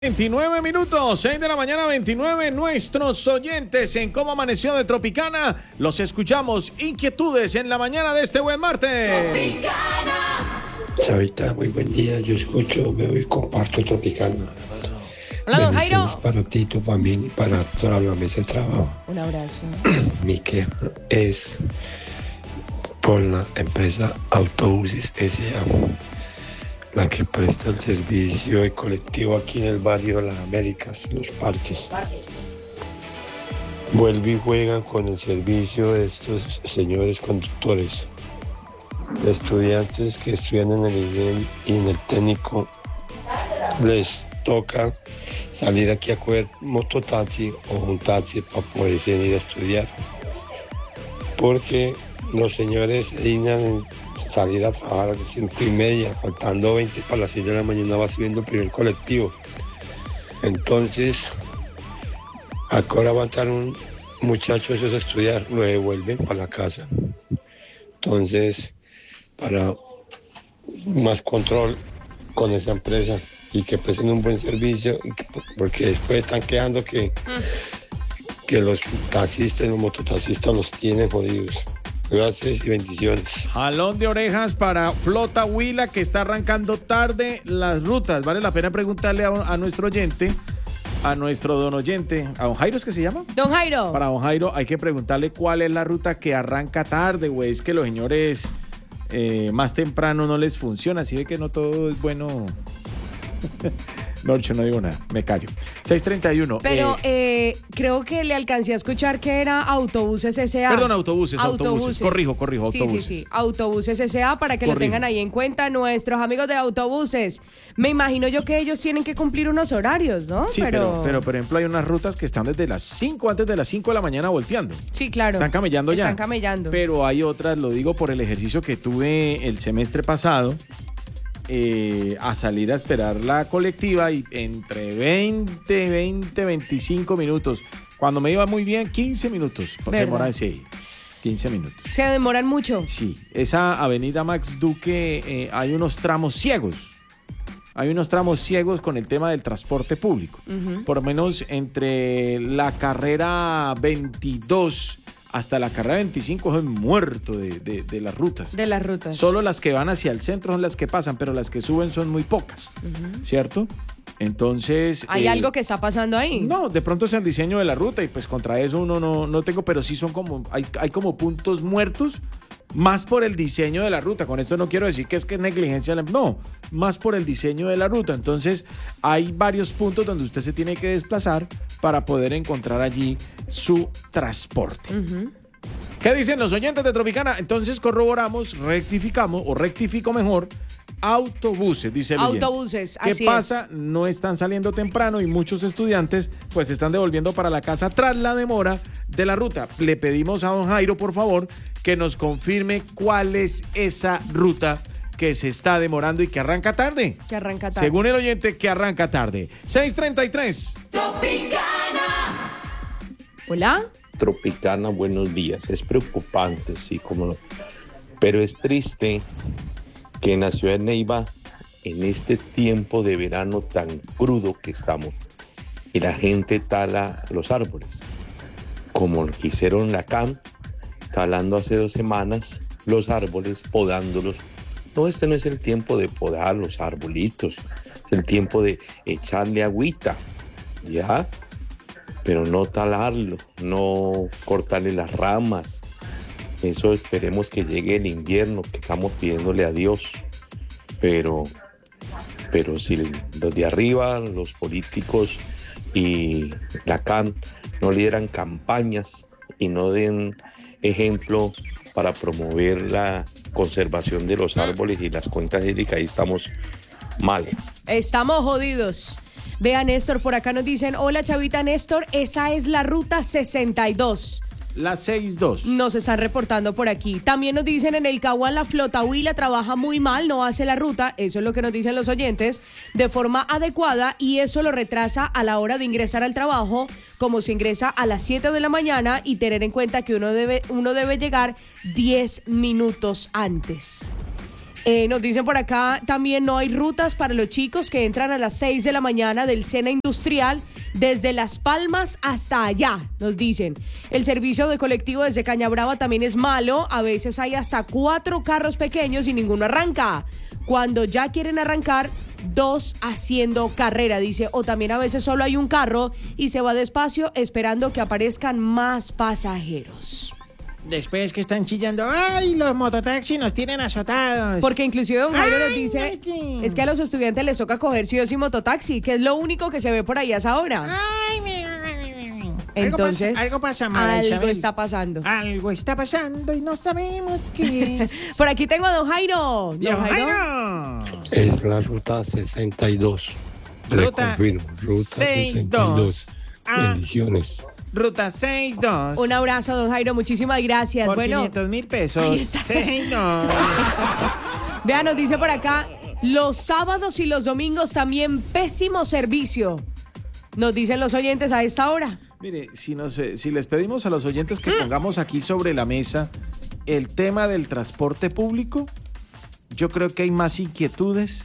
29 minutos, 6 de la mañana, 29. Nuestros oyentes en Cómo Amaneció de Tropicana, los escuchamos. Inquietudes en la mañana de este buen martes. Tropicana. Chavita, muy buen día. Yo escucho, veo y comparto Tropicana. Hola, don Jairo. Bendiciones para ti, tu familia y para toda la mesa de trabajo. Un abrazo. Mi queja es por la empresa Autobuses S.A., la que presta el servicio de colectivo aquí en el barrio de las Américas, los parques. Vuelve y juegan con el servicio de estos señores conductores. Estudiantes que estudian en el INEM y en el técnico les toca salir aquí a coger mototaxi o un taxi para poder ir a estudiar. Porque los señores se dignan en salir a trabajar a las 5:30, faltando 20 para las 6 de la mañana va subiendo el primer colectivo. Entonces, ahora va a estar un muchacho esos a estudiar, lo devuelven para la casa. Entonces, para más control con esa empresa y que presten un buen servicio, porque después están quejando que los taxistas, los mototaxistas los tienen jodidos. Gracias y bendiciones. Jalón de orejas para Flota Huila, que está arrancando tarde las rutas. Vale la pena preguntarle a nuestro oyente, a nuestro don oyente, a don Jairo, ¿es que se llama? Don Jairo. Para don Jairo hay que preguntarle cuál es la ruta que arranca tarde, güey. Es que los señores más temprano no les funciona, así de que no todo es bueno. No, yo no digo nada, me callo. 6:31. Pero creo que le alcancé a escuchar que era Autobuses S.A. Perdón, autobuses. Corrijo, autobuses. Sí. Autobuses S.A. para que Corrijo. lo tengan ahí en cuenta nuestros amigos de autobuses. Me imagino yo que ellos tienen que cumplir unos horarios, ¿no? Sí, pero por ejemplo hay unas rutas que están desde las 5, antes de las 5 de la mañana volteando. Sí, claro. Están camellando ya. Están camellando. Pero hay otras, lo digo por el ejercicio que tuve el semestre pasado, a salir a esperar la colectiva y entre 25 minutos. Cuando me iba muy bien, 15 minutos. Se demoran, sí, 15 minutos. ¿Se demoran mucho? Sí, esa avenida Max Duque, hay unos tramos ciegos. Hay unos tramos ciegos con el tema del transporte público. Por lo menos entre la carrera 22 hasta la carrera 25 es muerto de las rutas. De las rutas. Solo las que van hacia el centro son las que pasan, pero las que suben son muy pocas, ¿cierto? Entonces... ¿Hay algo que está pasando ahí? No, de pronto es el diseño de la ruta y pues contra eso uno no tengo, pero sí son como... Hay como puntos muertos, más por el diseño de la ruta. Con esto no quiero decir que es negligencia, no, más por el diseño de la ruta. Entonces hay varios puntos donde usted se tiene que desplazar para poder encontrar allí su transporte. ¿Qué dicen los oyentes de Tropicana? Entonces corroboramos, rectifico mejor, autobuses, dice el oyente. Autobuses, ¿Qué así pasa? es. No están saliendo temprano y muchos estudiantes pues se están devolviendo para la casa tras la demora de la ruta. Le pedimos a don Jairo, por favor, que nos confirme cuál es esa ruta que se está demorando y que arranca tarde. Que arranca tarde. Según el oyente, que arranca tarde. 6:33. Tropicana. Hola. Tropicana, buenos días. Es preocupante, sí, como no. Pero es triste que en la ciudad de Neiva, en este tiempo de verano tan crudo que estamos, y la gente tala los árboles, como lo que hicieron la CAM, talando hace 2 semanas los árboles, podándolos. No, este no es el tiempo de podar los arbolitos, es el tiempo de echarle agüita, ¿ya? Pero no talarlo, no cortarle las ramas. Eso esperemos que llegue el invierno, que estamos pidiéndole a Dios. Pero si los de arriba, los políticos y la CAM no lideran campañas y no den ejemplo para promover la conservación de los árboles y las cuencas hídricas, ahí estamos mal. Estamos jodidos. Vea, Néstor, por acá nos dicen, hola, Chavita, Néstor, esa es la ruta 62. La 6-2. Nos están reportando por aquí. También nos dicen en el Caguán la Flota Huila trabaja muy mal, no hace la ruta, eso es lo que nos dicen los oyentes, de forma adecuada y eso lo retrasa a la hora de ingresar al trabajo, como se ingresa a las 7 de la mañana y tener en cuenta que uno debe llegar 10 minutos antes. Nos dicen por acá, también no hay rutas para los chicos que entran a las 6 de la mañana del Sena Industrial desde Las Palmas hasta allá, nos dicen. El servicio de colectivo desde Cañabrava también es malo, a veces hay hasta 4 carros pequeños y ninguno arranca. Cuando ya quieren arrancar, 2 haciendo carrera, dice, o también a veces solo hay un carro y se va despacio esperando que aparezcan más pasajeros. Después que están chillando, ¡ay, los mototaxis nos tienen azotados! Porque inclusive don Jairo nos Ay, dice, Mike. es que a los estudiantes les toca coger sí o sí mototaxi, que es lo único que se ve por ahí a esa hora. ¡Ay, Entonces, algo pasa, María algo Isabel. está pasando. Algo está pasando y no sabemos qué es. Por aquí tengo a don Jairo. ¡Don Jairo! Es la ruta 62. Le Ruta confirmo, ruta 62. Ah. Bendiciones. Ruta 62. Un abrazo, don Jairo, muchísimas gracias. Por Bueno, 500.000 pesos. ahí está. 62. vea, nos dice por acá, los sábados y los domingos también pésimo servicio. Nos dicen los oyentes a esta hora. Mire, si les pedimos a los oyentes que pongamos aquí sobre la mesa el tema del transporte público, yo creo que hay más inquietudes.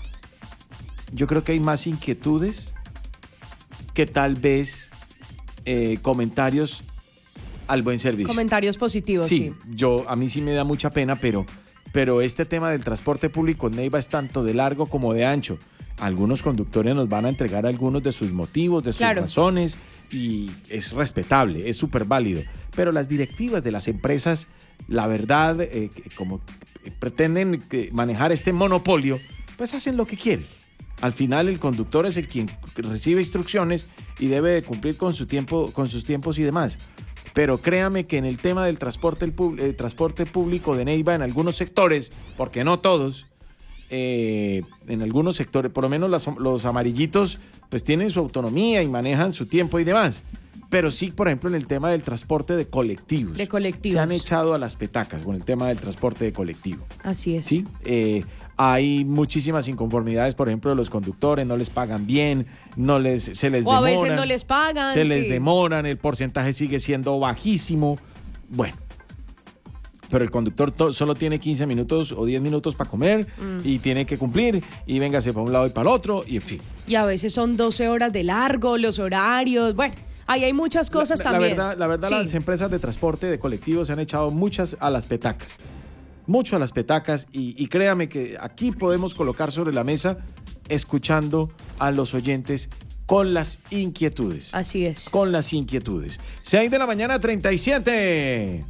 Yo creo que hay más inquietudes que tal vez comentarios al buen servicio. Comentarios positivos, sí. A mí sí me da mucha pena, pero este tema del transporte público en Neiva es tanto de largo como de ancho. Algunos conductores nos van a entregar algunos de sus motivos, de sus razones, y es respetable, es súper válido. Pero las directivas de las empresas, la verdad, como pretenden manejar este monopolio, pues hacen lo que quieren. Al final el conductor es el quien recibe instrucciones y debe de cumplir con su tiempo, con sus tiempos y demás. Pero créame que en el tema del transporte público de Neiva, en algunos sectores, porque no todos, en algunos sectores, por lo menos los amarillitos, pues tienen su autonomía y manejan su tiempo y demás. Pero sí, por ejemplo, en el tema del transporte de colectivos. De colectivos. Se han echado a las petacas con el tema del transporte de colectivo. Así es. Sí, hay muchísimas inconformidades, por ejemplo, de los conductores, no les pagan bien, se les o a demoran. veces no les pagan. Se les demoran, el porcentaje sigue siendo bajísimo. Bueno, pero el conductor solo tiene 15 minutos o 10 minutos para comer y tiene que cumplir y véngase para un lado y para el otro y en fin. Y a veces son 12 horas de largo, los horarios, bueno, ahí hay muchas cosas también. La verdad, Sí. Las empresas de transporte de colectivos se han echado muchas a las petacas. Mucho a las petacas y créame que aquí podemos colocar sobre la mesa escuchando a los oyentes con las inquietudes. Así es. Con las inquietudes. 6 de la mañana, 37.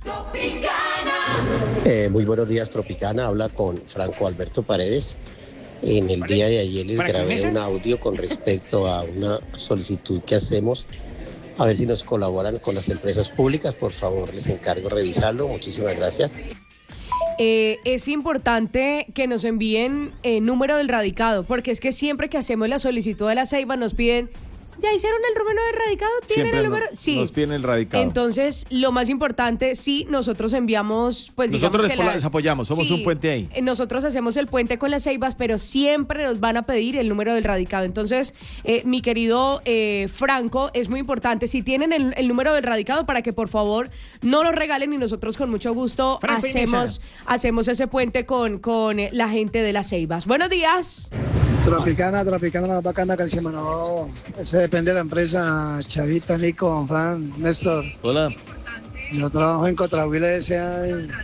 Muy buenos días, Tropicana. Habla con Franco Alberto Paredes. En el día de ayer les grabé un audio con respecto a una solicitud que hacemos. A ver si nos colaboran con las empresas públicas. Por favor, les encargo revisarlo. Muchísimas gracias. Es importante que nos envíen número del radicado, porque es que siempre que hacemos la solicitud de la Ceiba nos piden, ¿ya hicieron el número del radicado? ¿Tienen Siempre el número? Sí. nos piden el radicado. Entonces, lo más importante, sí, nosotros enviamos, pues Nosotros digamos que les apoyamos, somos un puente ahí. Nosotros hacemos el puente con las Ceibas, pero siempre nos van a pedir el número del radicado. Entonces, mi querido Franco, es muy importante, si tienen el número del radicado, para que por favor no lo regalen y nosotros con mucho gusto hacemos ese puente con la gente de las Ceibas. Buenos días. Tropicana, la bacana que se no, eso depende de la empresa. Chavita, Nico, Fran, Néstor. Hola. Yo trabajo en Cotrahuila S.A.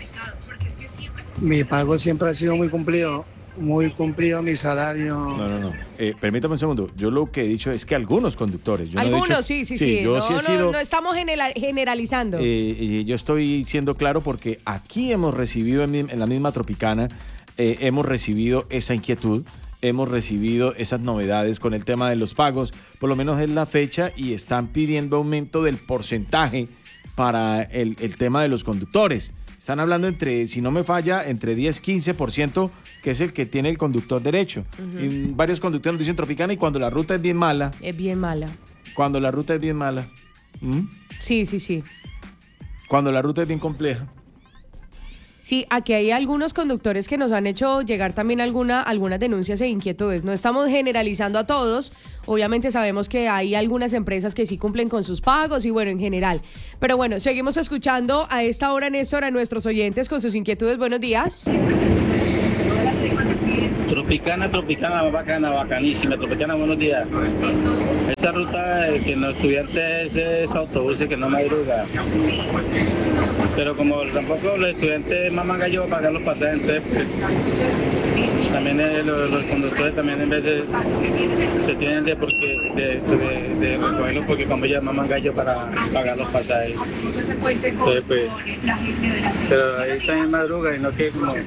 Mi pago siempre ha sido muy cumplido mi salario. No. Permítame un segundo. Yo lo que he dicho es que algunos conductores. Yo Algunos, no he dicho, sí. Yo No estamos generalizando. Yo estoy siendo claro porque aquí hemos recibido en la misma Tropicana, hemos recibido esa inquietud. Hemos recibido esas novedades con el tema de los pagos, por lo menos es la fecha y están pidiendo aumento del porcentaje para el tema de los conductores. Están hablando si no me falla, entre 10-15%, que es el que tiene el conductor derecho. Uh-huh. Y varios conductores nos dicen Tropicana y cuando la ruta es bien mala. Es bien mala. Cuando la ruta es bien mala. Sí. Cuando la ruta es bien compleja. Sí, aquí hay algunos conductores que nos han hecho llegar también algunas denuncias e inquietudes. No estamos generalizando a todos. Obviamente sabemos que hay algunas empresas que sí cumplen con sus pagos y bueno, en general. Pero bueno, seguimos escuchando a esta hora, Néstor, a nuestros oyentes con sus inquietudes. Buenos días. Tropicana, bacana, bacanísima. Tropicana, buenos días. Esa ruta que los estudiantes es autobuses que no madruga. Pero como tampoco los estudiantes maman gallo para pagar los pasajes, entonces pues, también los conductores también en vez de se tienen de recogerlos porque como ellos maman gallo para pagar los pasajes. Entonces, pues, pero ahí también madruga y no que como...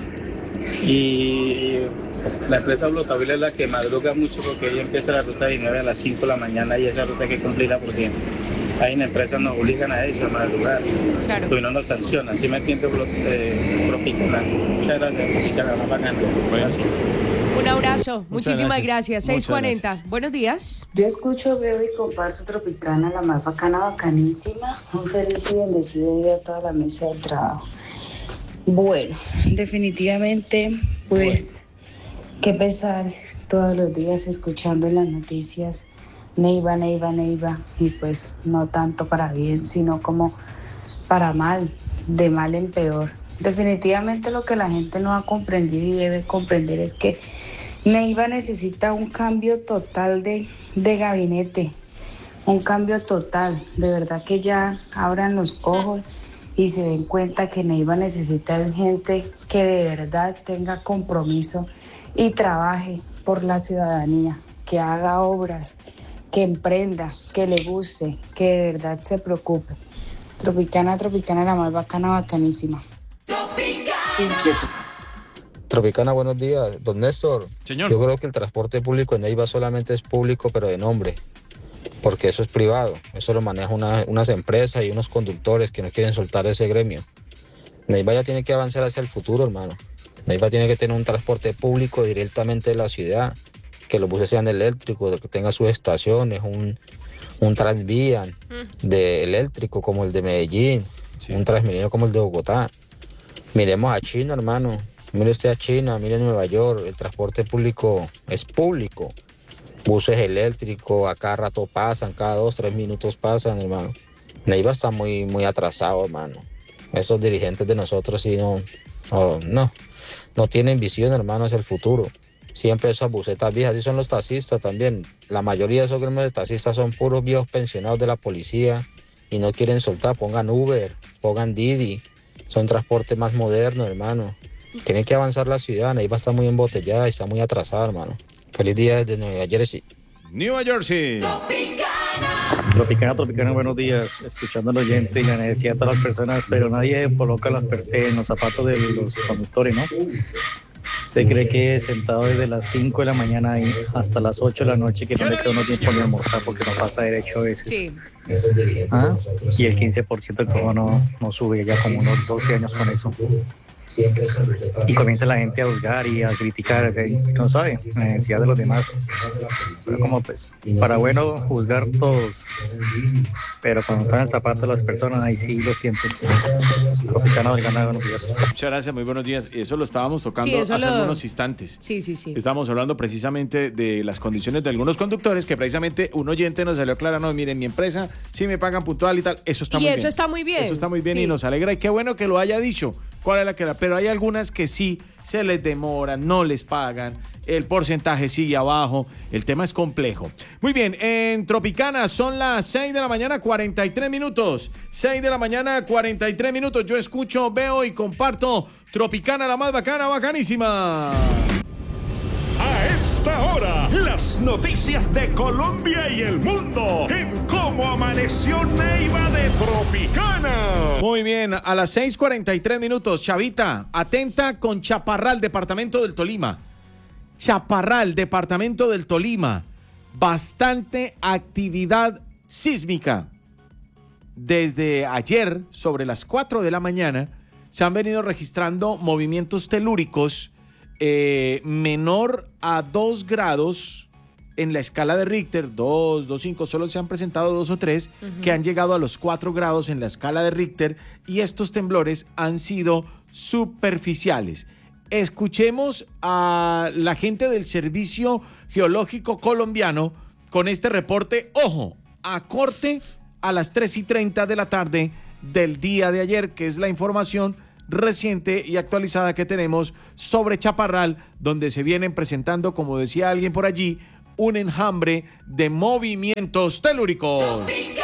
Y la empresa Flotawil es la que madruga mucho porque ella empieza la ruta de 9 a las 5 de la mañana y esa ruta hay que cumplirla porque ahí en empresas nos obligan a eso, a madrugar. Claro. Pues no nos sancionan, ¿sí me entiende? Tropicana. Muchas gracias, Tropicana, más bacana. Gracias. Un abrazo, muchísimas gracias. 6:40. Buenos días. Yo escucho, veo y comparto Tropicana, la más bacana, bacanísima. Un feliz y bendecido día a toda la mesa del trabajo. Bueno, definitivamente, pues, qué pesar todos los días escuchando en las noticias Neiva, y pues no tanto para bien, sino como para mal, de mal en peor. Definitivamente lo que la gente no ha comprendido y debe comprender es que Neiva necesita un cambio total de gabinete, un cambio total, de verdad que ya abran los ojos y se den cuenta que Neiva necesita gente que de verdad tenga compromiso y trabaje por la ciudadanía, que haga obras, que emprenda, que le guste, que de verdad se preocupe. Tropicana, la más bacana, bacanísima. Tropicana, buenos días. Don Néstor, señor. Yo creo que el transporte público en Neiva solamente es público, pero de nombre, porque eso es privado, eso lo maneja unas empresas y unos conductores que no quieren soltar ese gremio. Neiva ya tiene que avanzar hacia el futuro, hermano. Neiva tiene que tener un transporte público directamente de la ciudad, que los buses sean eléctricos, que tenga sus estaciones, un Transvía de eléctrico como el de Medellín, sí. Un Transmilenio como el de Bogotá. Miremos a China, hermano. Mire usted a China, mire Nueva York, el transporte público es público. Buses eléctricos, a cada rato pasan, cada 2-3 minutos pasan, hermano. Neiva está muy, muy atrasado, hermano. Esos dirigentes de nosotros sí no tienen visión, hermano, hacia el futuro. Siempre esas busetas viejas, así son los taxistas también. La mayoría de esos gremios de taxistas son puros viejos pensionados de la policía y no quieren soltar. Pongan Uber, pongan Didi. Son transportes más modernos, hermano. Tiene que avanzar la ciudad. Neiva está muy embotellada y está muy atrasada, hermano. Feliz día desde Nueva Jersey. Nueva Jersey. Tropicana, buenos días. Escuchando al oyente y la necesidad de todas las personas, pero nadie coloca en los zapatos de los conductores, ¿no? ¿Usted cree que sentado desde las 5 de la mañana ahí hasta las 8 de la noche que no le queda uno tiempo ni almorzar porque no pasa derecho a veces? Sí. ¿Ah? Y el 15% como no sube ya como unos 12 años con eso. Y comienza la gente a juzgar y a criticar, no sabe, la necesidad de los demás. Pero como pues, para bueno juzgar todos, pero cuando están en el zapato de las personas, ahí sí lo sienten. Tropicana, buenos días. Muchas gracias, muy buenos días. Eso lo estábamos tocando hace algunos instantes. Sí. Estábamos hablando precisamente de las condiciones de algunos conductores, que precisamente un oyente nos salió aclarando, miren, mi empresa sí me pagan puntual y tal, eso está muy bien. Y eso está muy bien. Eso está muy bien, sí. Y nos alegra, y qué bueno que lo haya dicho. ¿Cuál es la que pero hay algunas que sí se les demoran, no les pagan, el porcentaje sigue abajo, el tema es complejo. Muy bien, en Tropicana son las 6 de la mañana, 43 minutos. 6 de la mañana, 43 minutos. Yo escucho, veo y comparto Tropicana, la más bacana, bacanísima. A esta hora, las noticias de Colombia y el mundo en Cómo Amaneció Neiva de Tropicana. Muy bien, a las 6:43 minutos, Chavita, atenta con Chaparral, departamento del Tolima. Chaparral, departamento del Tolima. Bastante actividad sísmica. Desde ayer, sobre las 4 de la mañana, se han venido registrando movimientos telúricos menor a 2 grados en la escala de Richter, 2, 2.5, solo se han presentado 2 o 3 que han llegado a los 4 grados en la escala de Richter, y estos temblores han sido superficiales. Escuchemos a la gente del Servicio Geológico Colombiano con este reporte, ojo, a corte a las 3:30 de la tarde del día de ayer, que es la información reciente y actualizada que tenemos sobre Chaparral, donde se vienen presentando, como decía alguien por allí, un enjambre de movimientos telúricos.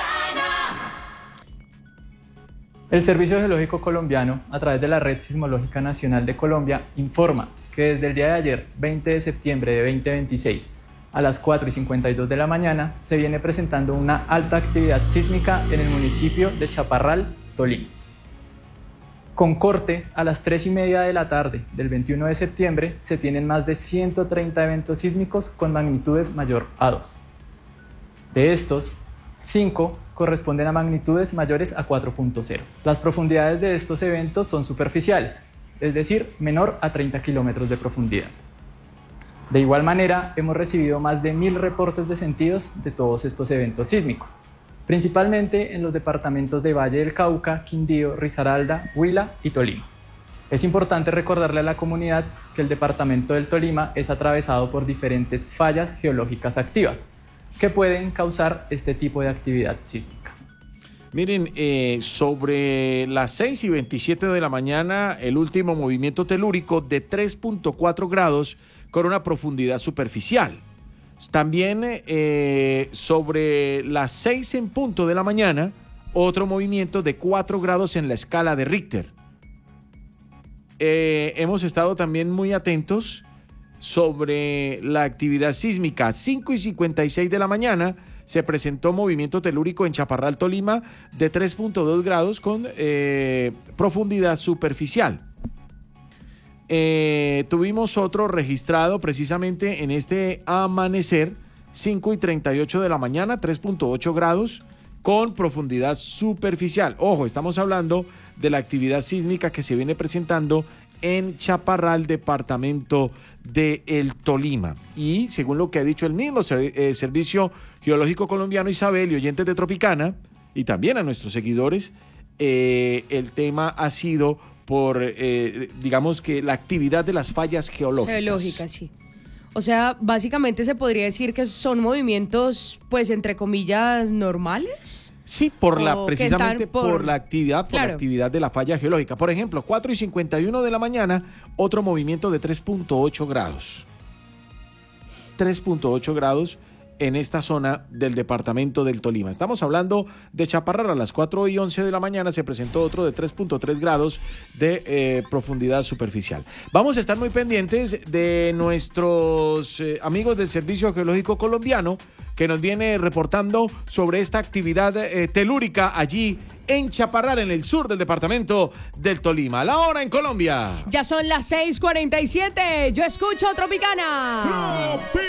El Servicio Geológico Colombiano, a través de la Red Sismológica Nacional de Colombia, informa que desde el día de ayer, 20 de septiembre de 2026, a las 4:52 de la mañana, se viene presentando una alta actividad sísmica en el municipio de Chaparral, Tolima. Con corte a las 3:30 de la tarde del 21 de septiembre, se tienen más de 130 eventos sísmicos con magnitudes mayor a 2. De estos, 5 corresponden a magnitudes mayores a 4.0. Las profundidades de estos eventos son superficiales, es decir, menor a 30 kilómetros de profundidad. De igual manera, hemos recibido más de 1000 reportes de sentidos de todos estos eventos sísmicos, principalmente en los departamentos de Valle del Cauca, Quindío, Risaralda, Huila y Tolima. Es importante recordarle a la comunidad que el departamento del Tolima es atravesado por diferentes fallas geológicas activas, que pueden causar este tipo de actividad sísmica. Miren, sobre las 6:27 de la mañana, el último movimiento telúrico de 3.4 grados con una profundidad superficial. También sobre las 6 en punto de la mañana, otro movimiento de 4 grados en la escala de Richter. Hemos estado también muy atentos sobre la actividad sísmica. 5:56 de la mañana se presentó movimiento telúrico en Chaparral, Tolima, de 3.2 grados con profundidad superficial. Tuvimos otro registrado precisamente en este amanecer, 5:38 de la mañana, 3.8 grados con profundidad superficial. Ojo, estamos hablando de la actividad sísmica que se viene presentando en Chaparral, departamento de El Tolima. Y según lo que ha dicho el mismo Servicio Geológico Colombiano, Isabel, y oyentes de Tropicana, y también a nuestros seguidores, el tema ha sido por, digamos que la actividad de las fallas geológicas. Geológicas, sí. O sea, básicamente se podría decir que son movimientos, pues, entre comillas, normales. Sí, precisamente por la actividad, claro, la actividad de la falla geológica. Por ejemplo, 4:51 de la mañana, otro movimiento de 3.8 grados. 3.8 grados en esta zona del departamento del Tolima. Estamos hablando de Chaparral. A las 4:11 de la mañana se presentó otro de 3.3 grados de profundidad superficial. Vamos a estar muy pendientes de nuestros amigos del Servicio Geológico Colombiano, que nos viene reportando sobre esta actividad telúrica allí en Chaparral, en el sur del departamento del Tolima. La hora en Colombia. Ya son las 6:47. Yo escucho Tropicana.